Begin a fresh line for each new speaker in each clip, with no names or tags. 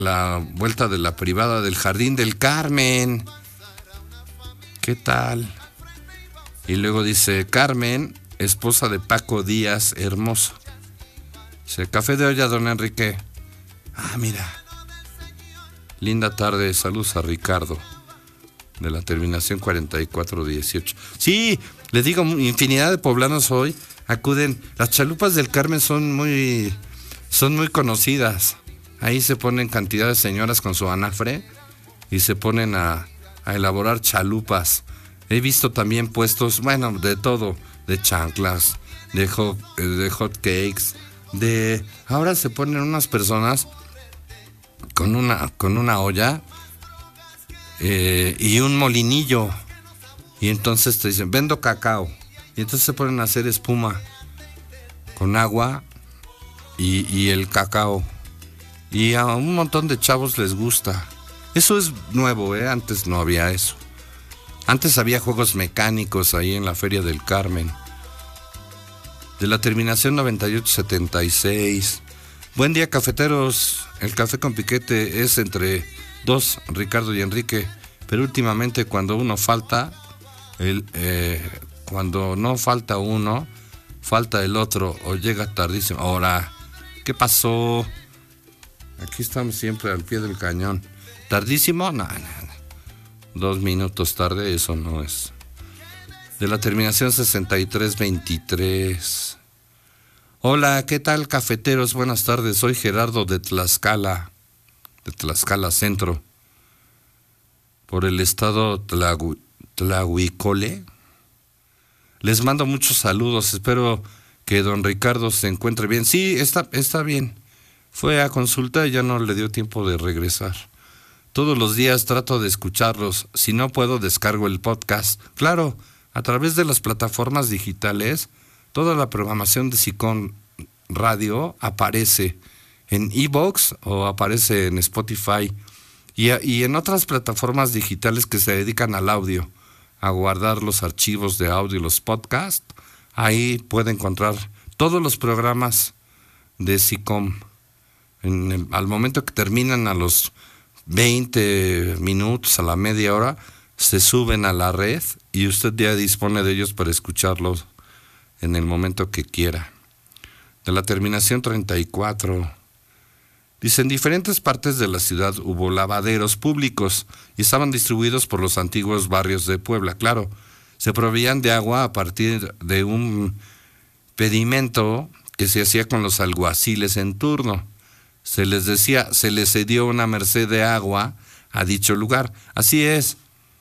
la vuelta de la privada del Jardín del Carmen. ¿Qué tal? Y luego dice Carmen, esposa de Paco Díaz Hermoso. Dice, café de olla, don Enrique. Ah, mira. Linda tarde, saludos a Ricardo, de la terminación 4418. Sí, les digo, infinidad de poblanos hoy acuden. Las chalupas del Carmen son muy conocidas. Ahí se ponen cantidad de señoras con su anafre y se ponen a elaborar chalupas. He visto también puestos, bueno, de todo, de chanclas, de hot cakes, ahora se ponen unas personas con una olla y un molinillo, y entonces te dicen, vendo cacao, y entonces se ponen a hacer espuma con agua y el cacao, y a un montón de chavos les gusta. Eso es nuevo, antes no había eso. Antes había juegos mecánicos ahí en la Feria del Carmen. De la terminación 9876. Buen día, cafeteros. El café con piquete es entre dos, Ricardo y Enrique, pero últimamente cuando no falta uno, falta el otro o llega tardísimo. Ahora, ¿qué pasó? Aquí estamos siempre al pie del cañón. ¿Tardísimo? No. 2 minutos tarde, eso no es. De la terminación 6323. Hola, ¿qué tal, cafeteros? Buenas tardes, soy Gerardo de Tlaxcala Centro, por el estado Tlahuicole. Les mando muchos saludos, espero que don Ricardo se encuentre bien. Sí, está bien. Fue a consulta y ya no le dio tiempo de regresar. Todos los días trato de escucharlos. Si no puedo, descargo el podcast. Claro, a través de las plataformas digitales, toda la programación de SICOM Radio aparece en iVoox o aparece en Spotify y en otras plataformas digitales que se dedican al audio, a guardar los archivos de audio y los podcasts. Ahí puede encontrar todos los programas de SICOM. Al momento que terminan, a los 20 minutos, a la media hora, se suben a la red y usted ya dispone de ellos para escucharlos en el momento que quiera. De la terminación 34. Dice, en diferentes partes de la ciudad hubo lavaderos públicos y estaban distribuidos por los antiguos barrios de Puebla. Claro, se proveían de agua a partir de un pedimento que se hacía con los alguaciles en turno. Se les decía, se les cedió una merced de agua a dicho lugar. Así es.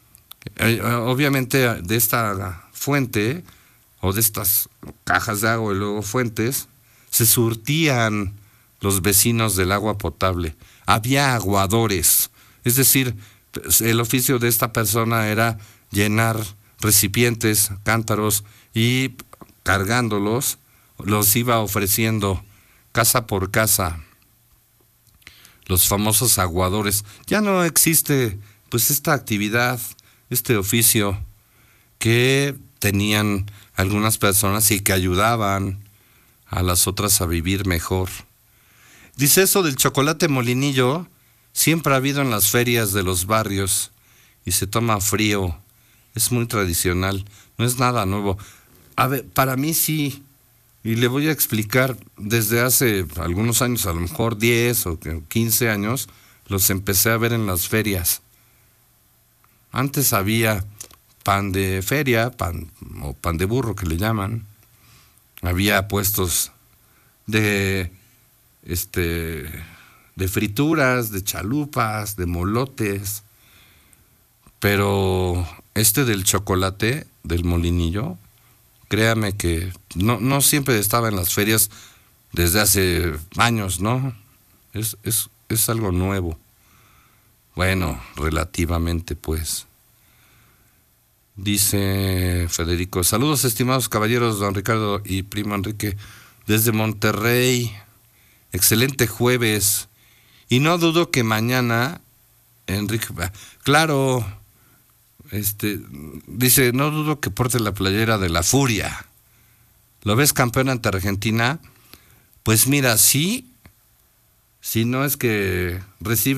Obviamente de esta fuente o de estas cajas de agua y luego fuentes se surtían los vecinos del agua potable. Había aguadores, es decir, el oficio de esta persona era llenar recipientes, cántaros, y cargándolos los iba ofreciendo casa por casa. Los famosos aguadores. Ya no existe pues esta actividad, este oficio que tenían algunas personas y que ayudaban a las otras a vivir mejor. Dice, eso del chocolate molinillo siempre ha habido en las ferias de los barrios y se toma frío. Es muy tradicional, no es nada nuevo. A ver, para mí sí, y le voy a explicar, desde hace algunos años, a lo mejor 10 o 15 años, los empecé a ver en las ferias. Antes había pan de feria, pan de burro que le llaman. Había puestos de frituras, de chalupas, de molotes. Pero del chocolate, del molinillo, créame que no siempre estaba en las ferias desde hace años, ¿no? Es algo nuevo. Bueno, relativamente, pues. Dice Federico, saludos estimados caballeros, don Ricardo y primo Enrique, desde Monterrey. Excelente jueves. Y no dudo que mañana, Enrique, claro, dice, no dudo que porte la playera de la Furia. ¿Lo ves campeón ante Argentina? Pues mira, sí, si no es que recibe